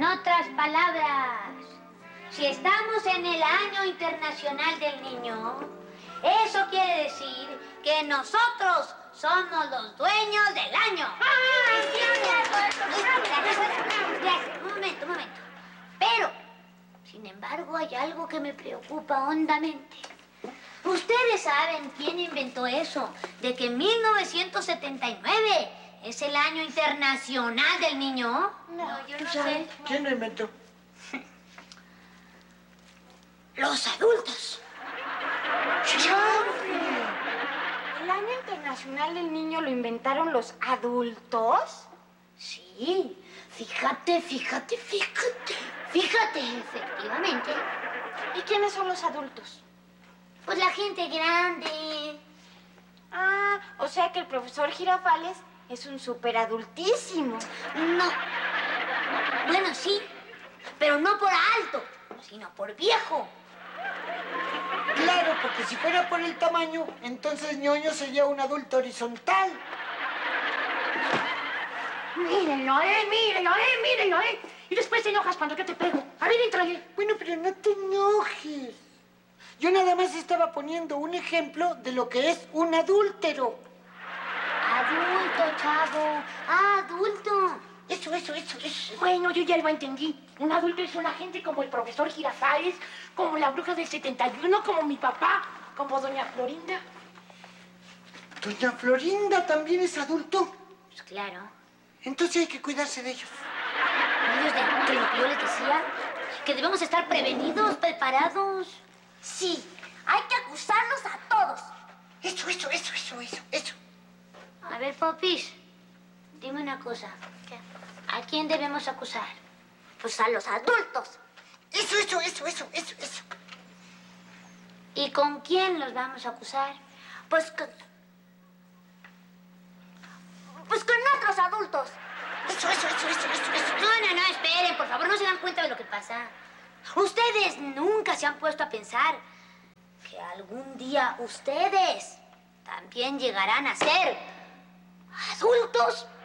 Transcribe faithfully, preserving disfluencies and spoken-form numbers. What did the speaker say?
En otras palabras, si estamos en el Año Internacional del Niño, eso quiere decir que nosotros somos los dueños del año. Un momento, un momento. Pero, sin embargo, hay algo que me preocupa hondamente. ¿Ustedes saben quién inventó eso? De que mil novecientos setenta y nueve es el Año Internacional del Niño. No, yo no sé. ¿Quién lo inventó? Los adultos. ¿El Año Internacional del Niño lo inventaron los adultos? Sí, fíjate, fíjate, fíjate. Fíjate, efectivamente. ¿Y quiénes son los adultos? Pues la gente grande. Ah, o sea que el profesor Girafales es un superadultísimo. No. Bueno, sí, pero no por alto, sino por viejo. Claro, porque si fuera por el tamaño, entonces ñoño sería un adulto horizontal. Mírenlo, eh, mírenlo, eh, mírenlo, eh. Y después te enojas cuando yo te pego. A ver, entrale. Bueno, pero no te enojes. Yo nada más estaba poniendo un ejemplo de lo que es un adúltero. Adulto, chavo. Adulto. Eso, eso, eso, eso. Bueno, yo ya lo entendí. Un adulto es una gente como el profesor Girafales, como la bruja del setenta y uno, como mi papá, como doña Florinda. ¿Doña Florinda también es adulto? Pues claro. Entonces hay que cuidarse de ellos. Ellos de que lo que yo les decía, que debemos estar prevenidos, preparados. Sí, hay que acusarlos a todos. Eso, eso, eso, eso, eso, eso. A ver, Popis, dime una cosa. ¿Qué? ¿A quién debemos acusar? Pues a los adultos. Eso, eso, eso, eso, eso, eso. ¿Y con quién los vamos a acusar? Pues con... Pues con otros adultos. Eso, eso, eso, eso, eso, eso. No, no, no, esperen, por favor, no se dan cuenta de lo que pasa. Ustedes nunca se han puesto a pensar que algún día ustedes también llegarán a ser adultos.